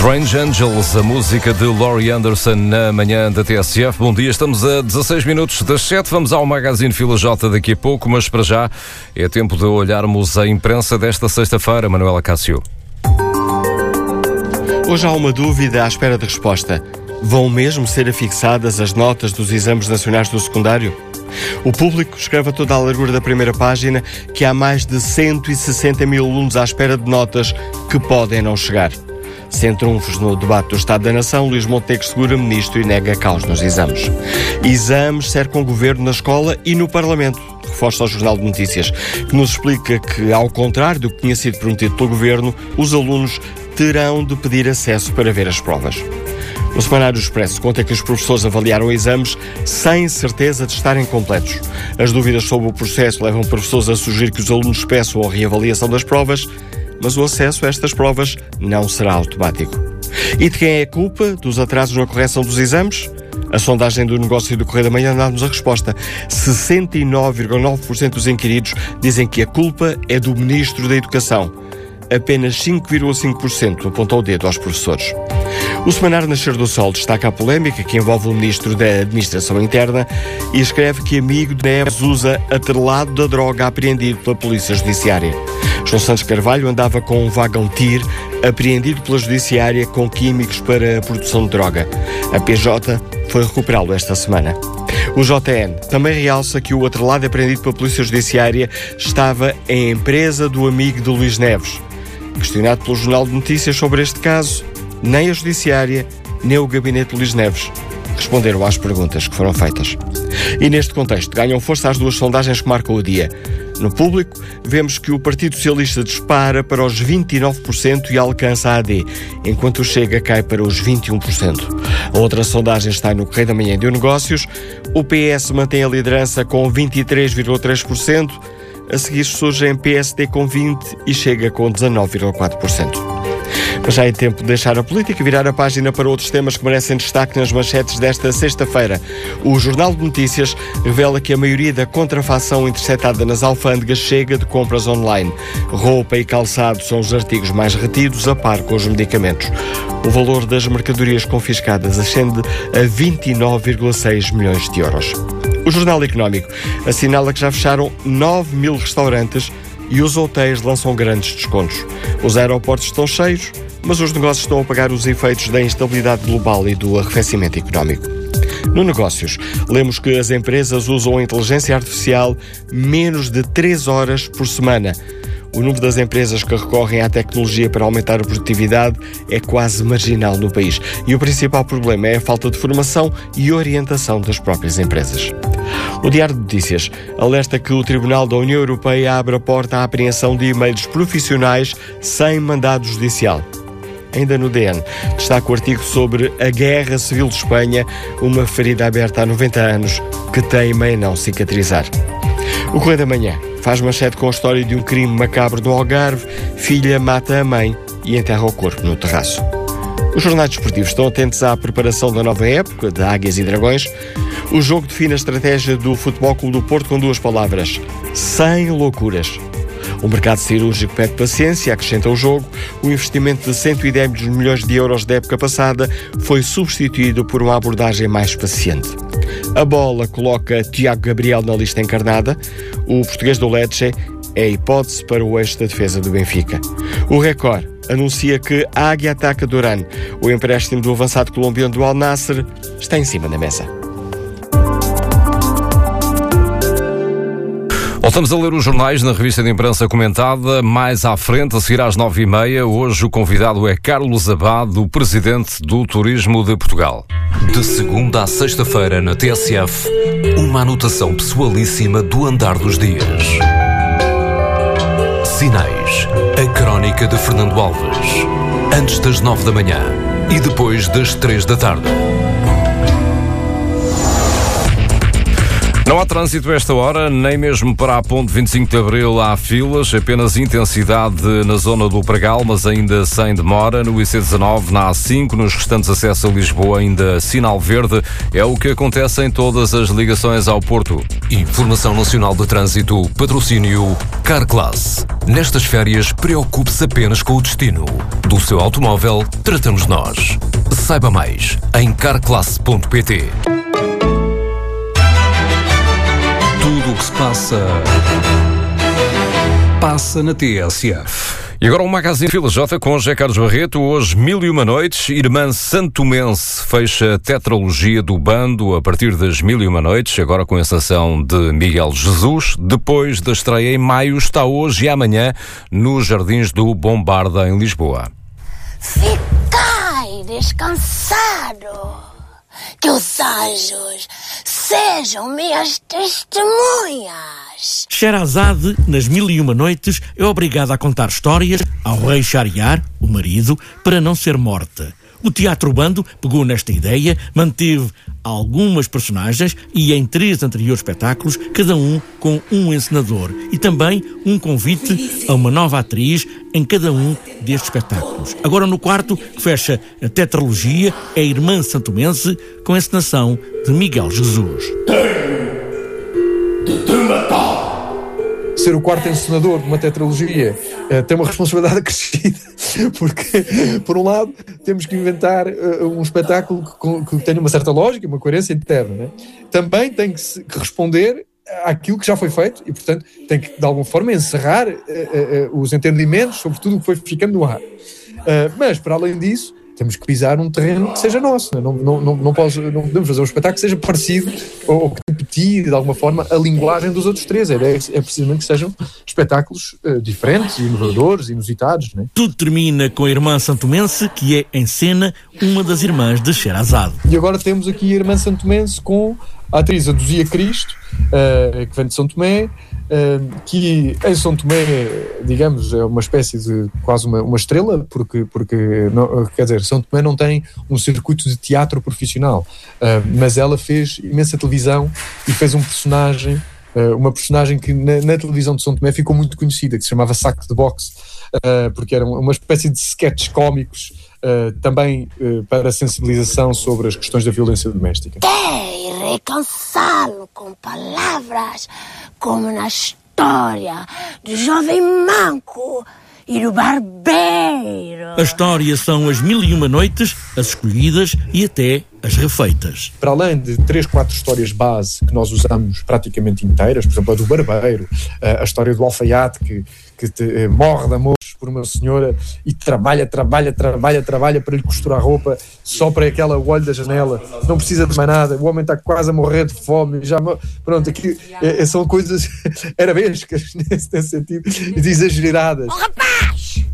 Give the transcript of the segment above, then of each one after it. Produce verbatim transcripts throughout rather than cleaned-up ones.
Strange Angels, a música de Laurie Anderson na manhã da T S F. Bom dia, estamos a dezasseis minutos das sete. Vamos ao Magazine Fila J daqui a pouco, mas para já é tempo de olharmos a imprensa desta sexta-feira. Manuela Cássio. Hoje há uma dúvida à espera de resposta. Vão mesmo ser afixadas as notas dos exames nacionais do secundário? O Público escreve a toda a largura da primeira página que há mais de cento e sessenta mil alunos à espera de notas que podem não chegar. Sem trunfos no debate do Estado da Nação, Luís Montenegro segura ministro e nega caos nos exames. Exames cercam o governo na escola e no Parlamento, reforça o Jornal de Notícias, que nos explica que, ao contrário do que tinha sido prometido pelo governo, os alunos terão de pedir acesso para ver as provas. O Semanário Expresso conta que os professores avaliaram exames sem certeza de estarem completos. As dúvidas sobre o processo levam professores a sugerir que os alunos peçam a reavaliação das provas, mas o acesso a estas provas não será automático. E de quem é a culpa dos atrasos na correção dos exames? A sondagem do Negócio do Correio da Manhã dá-nos a resposta. sessenta e nove vírgula nove por cento dos inquiridos dizem que a culpa é do Ministro da Educação. Apenas cinco vírgula cinco por cento apontou o dedo aos professores. O Semanário Nascer do Sol destaca a polémica que envolve o Ministro da Administração Interna e escreve que amigo de Neves usa atrelado da droga apreendido pela Polícia Judiciária. João Santos Carvalho andava com um vagão tir apreendido pela Judiciária com químicos para a produção de droga. A P J foi recuperá-lo esta semana. O J N também realça que o atrelado apreendido pela Polícia Judiciária estava em empresa do amigo de Luís Neves. Questionado pelo Jornal de Notícias sobre este caso, nem a Judiciária, nem o gabinete de Luís Neves responderam às perguntas que foram feitas. E neste contexto ganham força as duas sondagens que marcam o dia. No Público, vemos que o Partido Socialista dispara para os vinte e nove por cento e alcança a AD, enquanto o Chega cai para os vinte e um por cento. A outra sondagem está no Correio da Manhã de Negócios. O P S mantém a liderança com vinte e três vírgula três por cento. A seguir surgem P S D com vinte por cento e Chega com dezanove vírgula quatro por cento. Mas já é tempo de deixar a política e virar a página para outros temas que merecem destaque nas manchetes desta sexta-feira. O Jornal de Notícias revela que a maioria da contrafação interceptada nas alfândegas chega de compras online. Roupa e calçado são os artigos mais retidos, a par com os medicamentos. O valor das mercadorias confiscadas ascende a vinte e nove vírgula seis milhões de euros. O Jornal Económico assinala que já fecharam nove mil restaurantes e os hotéis lançam grandes descontos. Os aeroportos estão cheios, mas os negócios estão a pagar os efeitos da instabilidade global e do arrefecimento económico. No Negócios, lemos que as empresas usam a inteligência artificial menos de três horas por semana. O número das empresas que recorrem à tecnologia para aumentar a produtividade é quase marginal no país. E o principal problema é a falta de formação e orientação das próprias empresas. O Diário de Notícias alerta que o Tribunal da União Europeia abre a porta à apreensão de e-mails profissionais sem mandado judicial. Ainda no D N, destaca o artigo sobre a Guerra Civil de Espanha, uma ferida aberta há noventa anos que teima em não cicatrizar. O Correio da Manhã faz manchete com a história de um crime macabro no Algarve. Filha mata a mãe e enterra o corpo no terraço. Os jornais desportivos estão atentos à preparação da nova época de Águias e Dragões. O jogo define a estratégia do Futebol Clube do Porto com duas palavras: sem loucuras. O mercado cirúrgico pede paciência, acrescenta o jogo. O investimento de cento e dez milhões de euros da época passada foi substituído por uma abordagem mais paciente. A Bola coloca Tiago Gabriel na lista encarnada. O português do Lecce é a hipótese para o eixo da defesa do Benfica. O Record anuncia que a Águia ataca Duran. O empréstimo do avançado colombiano do Al Nassr está em cima da mesa. Voltamos a ler os jornais na revista de imprensa comentada. Mais à frente, a seguir às nove e meia, hoje o convidado é Carlos Abado, o presidente do Turismo de Portugal. De segunda à sexta-feira na T S F, uma anotação pessoalíssima do andar dos dias. Sinais, a crónica de Fernando Alves. Antes das nove da manhã e depois das três da tarde. Não há trânsito a esta hora, nem mesmo para a ponte vinte e cinco de Abril há filas, apenas intensidade na zona do Pregal, mas ainda sem demora. No I C dezanove, na A cinco, nos restantes acessos a Lisboa, ainda sinal verde. É o que acontece em todas as ligações ao Porto. Informação Nacional de Trânsito, patrocínio Carclass. Nestas férias, preocupe-se apenas com o destino. Do seu automóvel, tratamos nós. Saiba mais em carclass ponto pt. Tudo o que se passa, passa na T S F. E agora um magazine Fila J com José Carlos Barreto. Hoje, Mil e Uma Noites. Irmã Santomense fecha a tetralogia do bando a partir das Mil e Uma Noites, agora com a encenação de Miguel Jesus. Depois da estreia em maio, está hoje e amanhã nos Jardins do Bombarda, em Lisboa. Ficai descansado, que os anjos sejam minhas testemunhas. Sherazade, nas Mil e Uma Noites, é obrigada a contar histórias ao rei Shahriar, o marido, para não ser morta. O Teatro Bando pegou nesta ideia, manteve algumas personagens e em três anteriores espetáculos, cada um com um encenador e também um convite a uma nova atriz em cada um destes espetáculos. Agora no quarto, que fecha a tetralogia, é a Irmã Santomense com a encenação de Miguel Jesus. De te matar. Ser o quarto encenador de uma tetralogia uh, tem uma responsabilidade acrescida, porque, por um lado, temos que inventar uh, um espetáculo que, que tenha uma certa lógica, uma coerência interna, né? Também tem que, se, que responder àquilo que já foi feito e, portanto, tem que, de alguma forma, encerrar uh, uh, uh, os entendimentos sobre tudo o que foi ficando no ar. Uh, mas, para além disso, temos que pisar um terreno que seja nosso. Não, não, não, não, pode, não podemos fazer um espetáculo que seja parecido ou, ou que repetir, de alguma forma, a linguagem dos outros três. É, é precisamente que sejam espetáculos uh, diferentes, inovadores, inusitados. Né? Tudo termina com a Irmã Santomense, que é, em cena, uma das irmãs de Sherazade. E agora temos aqui a Irmã Santomense com a atriz Aduzia Cristo, uh, que vem de São Tomé, Uh, que em São Tomé, digamos, é uma espécie de quase uma, uma estrela, porque, porque não, quer dizer, São Tomé não tem um circuito de teatro profissional, uh, mas ela fez imensa televisão e fez um personagem, uh, uma personagem que na, na televisão de São Tomé ficou muito conhecida, que se chamava Saco de Boxe, uh, porque era uma espécie de sketches cómicos, uh, também uh, para sensibilização sobre as questões da violência doméstica. Tei reconcalo com palavras como na história do jovem manco e do barbeiro. A história são as Mil e Uma Noites, as escolhidas e até as refeitas. Para além de três, quatro histórias base que nós usamos praticamente inteiras, por exemplo a do barbeiro, a história do alfaiate que, que te, morre de amor por uma senhora e trabalha, trabalha, trabalha, trabalha para lhe costurar a roupa só para aquela o olho da janela, não precisa de mais nada, o homem está quase a morrer de fome, já, pronto, aqui é, são coisas arabescas nesse, nesse sentido, e exageradas. Oh rapaz,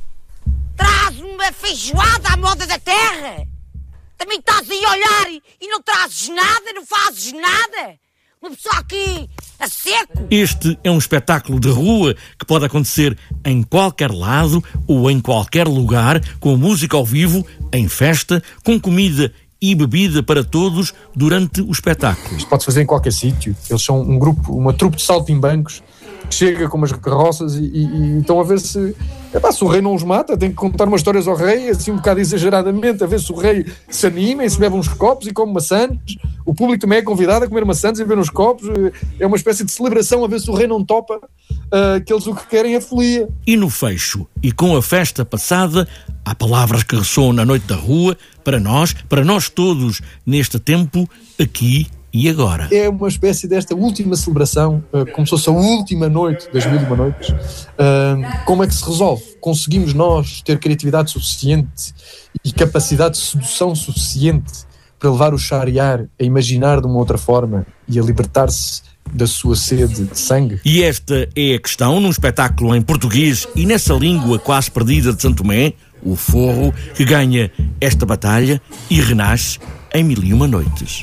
traz uma feijoada à moda da terra, também estás aí a olhar e, e não trazes nada, não fazes nada, uma pessoa aqui a seco. Este é um espetáculo de rua que pode acontecer em qualquer lado ou em qualquer lugar, com música ao vivo, em festa, com comida e bebida para todos durante o espetáculo. Isto pode fazer em qualquer sítio. Eles são um grupo, uma trupe de saltimbancos que chega com umas carroças e, e, e estão a ver se... Epá, se o rei não os mata, tem que contar umas histórias ao rei, assim um bocado exageradamente, a ver se o rei se anima e se bebe uns copos e come maçãs. O público também é convidado a comer maçãs e beber uns copos. É uma espécie de celebração a ver se o rei não topa, uh, que eles o que querem é folia. E no fecho, e com a festa passada, há palavras que ressoam na noite da rua, para nós, para nós todos, neste tempo, aqui e agora. É uma espécie desta última celebração, uh, como se fosse a última noite das Mil e Uma Noites. Uh, como é que se resolve? Conseguimos nós ter criatividade suficiente e capacidade de sedução suficiente para levar o Shahriar a imaginar de uma outra forma e a libertar-se da sua sede de sangue? E esta é a questão num espetáculo em português e nessa língua quase perdida de São Tomé, o forro, que ganha esta batalha e renasce em Mil e Uma Noites.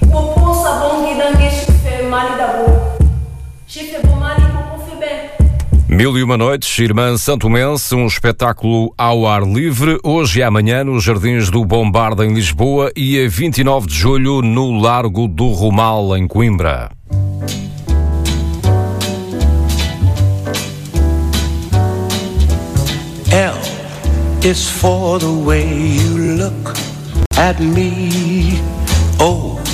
Mil e Uma Noites, Irmã Santomense, um espetáculo ao ar livre, hoje e amanhã nos Jardins do Bombarda, em Lisboa, e a vinte e nove de julho no Largo do Romal, em Coimbra. is for the way you look at me. Oh,